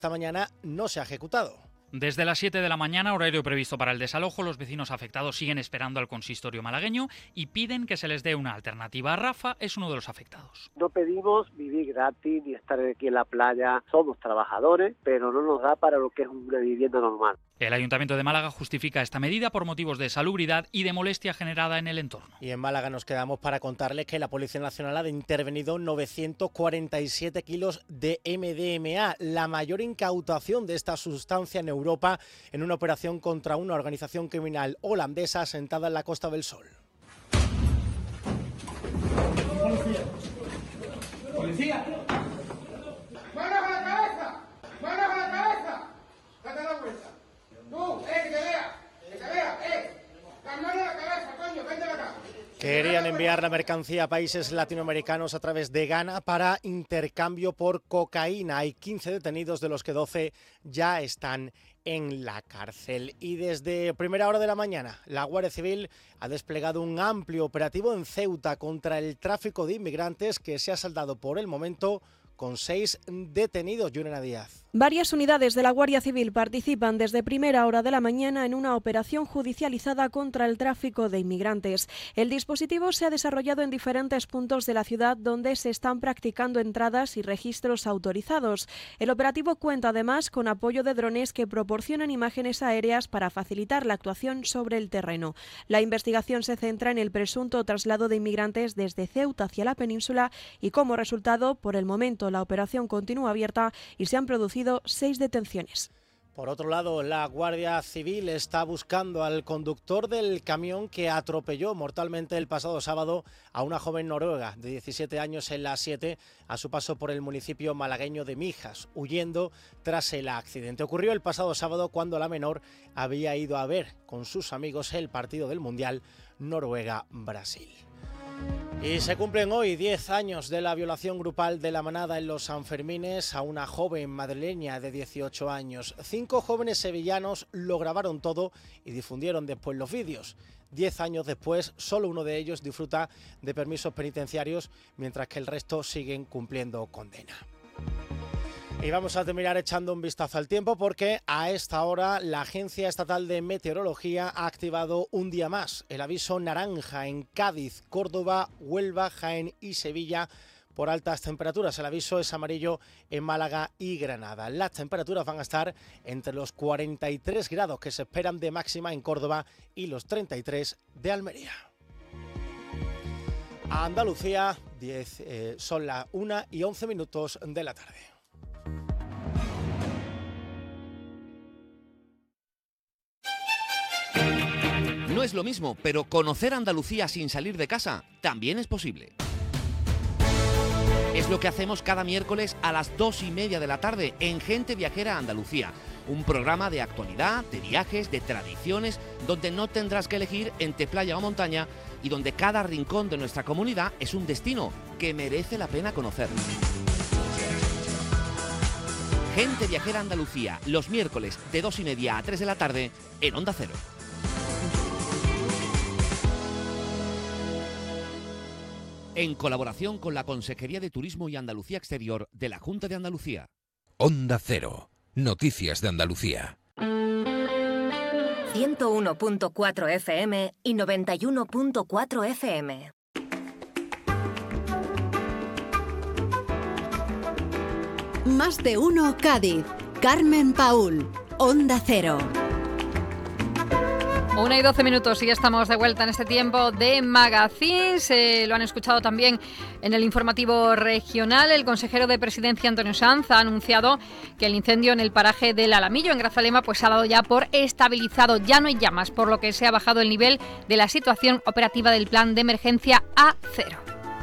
esta mañana no se ha ejecutado. Desde las 7 de la mañana, horario previsto para el desalojo, los vecinos afectados siguen esperando al consistorio malagueño y piden que se les dé una alternativa. Rafa es uno de los afectados. No pedimos vivir gratis ni estar aquí en la playa. Somos trabajadores, pero no nos da para lo que es una vivienda normal. El Ayuntamiento de Málaga justifica esta medida por motivos de salubridad y de molestia generada en el entorno. Y en Málaga nos quedamos para contarles que la Policía Nacional ha intervenido 947 kilos de MDMA, la mayor incautación de esta sustancia en Europa, en una operación contra una organización criminal holandesa asentada en la Costa del Sol. ¡Policía! ¡Manos a la cabeza! ¡Manos a la cabeza! ¡Date la vuelta! ¡Tú, que te vea! ¡Que te vea! ¡Las manos a la cabeza, coño! ¡Vente acá! Querían enviar la mercancía a países latinoamericanos a través de Ghana para intercambio por cocaína. Hay 15 detenidos, de los que 12 ya están en la cárcel. Y desde primera hora de la mañana, la Guardia Civil ha desplegado un amplio operativo en Ceuta contra el tráfico de inmigrantes, que se ha saldado por el momento con 6 detenidos. Yurena Díaz. Varias unidades de la Guardia Civil participan desde primera hora de la mañana en una operación judicializada contra el tráfico de inmigrantes. El dispositivo se ha desarrollado en diferentes puntos de la ciudad donde se están practicando entradas y registros autorizados. El operativo cuenta además con apoyo de drones que proporcionan imágenes aéreas para facilitar la actuación sobre el terreno. La investigación se centra en el presunto traslado de inmigrantes desde Ceuta hacia la península y, como resultado, por el momento la operación continúa abierta y se han producido 6 detenciones. Por otro lado, la Guardia Civil está buscando al conductor del camión que atropelló mortalmente el pasado sábado a una joven noruega de 17 años en la A7 a su paso por el municipio malagueño de Mijas, huyendo tras el accidente. Ocurrió el pasado sábado cuando la menor había ido a ver con sus amigos el partido del Mundial Noruega-Brasil. Y se cumplen hoy 10 años de la violación grupal de la manada en los Sanfermines a una joven madrileña de 18 años. 5 jóvenes sevillanos lo grabaron todo y difundieron después los vídeos. 10 años después, solo uno de ellos disfruta de permisos penitenciarios, mientras que el resto siguen cumpliendo condena. Y vamos a terminar echando un vistazo al tiempo, porque a esta hora la Agencia Estatal de Meteorología ha activado un día más el aviso naranja en Cádiz, Córdoba, Huelva, Jaén y Sevilla por altas temperaturas. El aviso es amarillo en Málaga y Granada. Las temperaturas van a estar entre los 43 grados que se esperan de máxima en Córdoba y los 33 de Almería. A Andalucía, son las 1:11 de la tarde. No es lo mismo, pero conocer Andalucía sin salir de casa también es posible. Es lo que hacemos cada miércoles a las 2:30 de la tarde en Gente Viajera Andalucía, un programa de actualidad, de viajes, de tradiciones, donde no tendrás que elegir entre playa o montaña y donde cada rincón de nuestra comunidad es un destino que merece la pena conocer. Gente Viajera Andalucía, los miércoles de 2:30 a 3 de la tarde en Onda Cero. En colaboración con la Consejería de Turismo y Andalucía Exterior de la Junta de Andalucía. Onda Cero, noticias de Andalucía. 101.4 FM y 91.4 FM. Más de uno Cádiz. Carmen Paúl, Onda Cero. 1:12 y ya estamos de vuelta en este tiempo de Magazines. Lo han escuchado también en el informativo regional. El consejero de Presidencia, Antonio Sanz, ha anunciado que el incendio en el paraje del Alamillo, en Grazalema, pues ha dado ya por estabilizado. Ya no hay llamas, por lo que se ha bajado el nivel de la situación operativa del plan de emergencia a 0.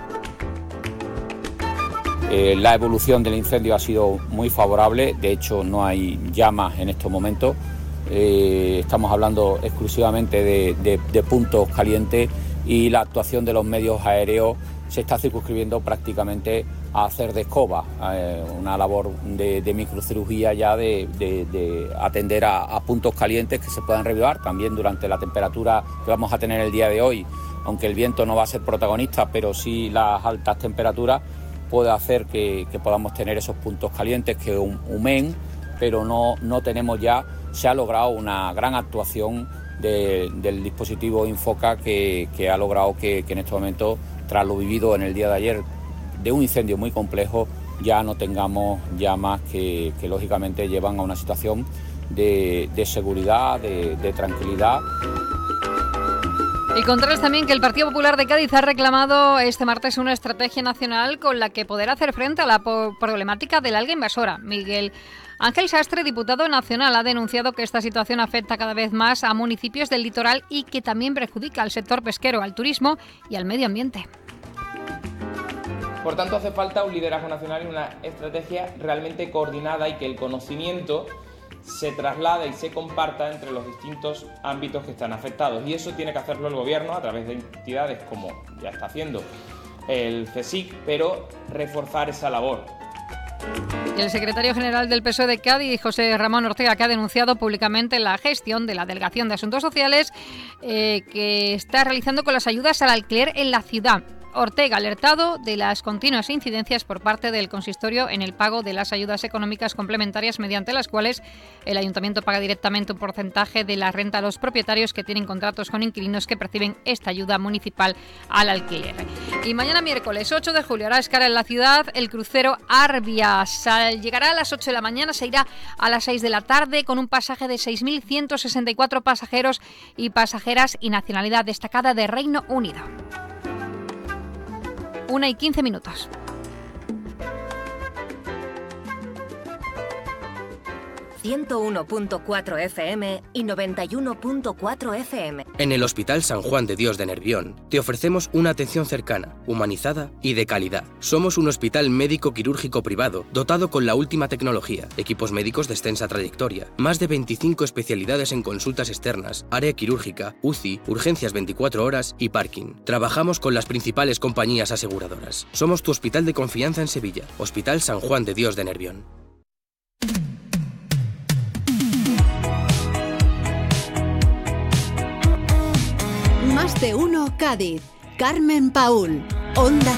La evolución del incendio ha sido muy favorable. De hecho, no hay llamas en estos momentos. Estamos hablando exclusivamente de puntos calientes, y la actuación de los medios aéreos se está circunscribiendo prácticamente a hacer de escoba, una labor de microcirugía ya de atender a puntos calientes que se puedan revivar también durante la temperatura que vamos a tener el día de hoy. Aunque el viento no va a ser protagonista, pero sí las altas temperaturas puede hacer que podamos tener esos puntos calientes que humeen pero no tenemos ya, se ha logrado una gran actuación del dispositivo Infoca que ha logrado que en este momento, tras lo vivido en el día de ayer de un incendio muy complejo, ya no tengamos llamas que lógicamente llevan a una situación de seguridad, de tranquilidad. Y contarles también que el Partido Popular de Cádiz ha reclamado este martes una estrategia nacional con la que poder hacer frente a la problemática del alga invasora. Miguel Ángel Sastre, diputado nacional, ha denunciado que esta situación afecta cada vez más a municipios del litoral y que también perjudica al sector pesquero, al turismo y al medio ambiente. Por tanto, hace falta un liderazgo nacional y una estrategia realmente coordinada y que el conocimiento se traslada y se comparta entre los distintos ámbitos que están afectados. Y eso tiene que hacerlo el Gobierno a través de entidades como ya está haciendo el CSIC, pero reforzar esa labor. El secretario general del PSOE de Cádiz, José Ramón Ortega, que ha denunciado públicamente la gestión de la Delegación de Asuntos Sociales que está realizando con las ayudas al alquiler en la ciudad. Ortega ha alertado de las continuas incidencias por parte del consistorio en el pago de las ayudas económicas complementarias, mediante las cuales el ayuntamiento paga directamente un porcentaje de la renta a los propietarios que tienen contratos con inquilinos que perciben esta ayuda municipal al alquiler. Y mañana miércoles 8 de julio hará escala en la ciudad el crucero Arvias. Llegará a las 8 de la mañana, se irá a las 6 de la tarde con un pasaje de 6.164 pasajeros y pasajeras y nacionalidad destacada de Reino Unido. 1:15. 101.4 FM y 91.4 FM. En el Hospital San Juan de Dios de Nervión te ofrecemos una atención cercana, humanizada y de calidad. Somos un hospital médico quirúrgico privado dotado con la última tecnología, equipos médicos de extensa trayectoria, más de 25 especialidades en consultas externas, área quirúrgica, UCI, urgencias 24 horas y parking. Trabajamos con las principales compañías aseguradoras. Somos tu hospital de confianza en Sevilla, Hospital San Juan de Dios de Nervión. Más de uno Cádiz. Carmen Paúl, Onda